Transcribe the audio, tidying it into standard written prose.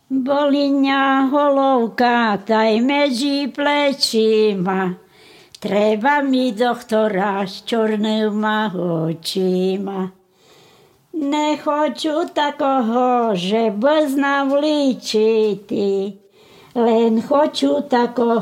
Boli mňa holovka, taj medzi plečima. Treba mi doktora s čornýma očima. Nechoču takoho, že blznám ličiti, len choču takoho,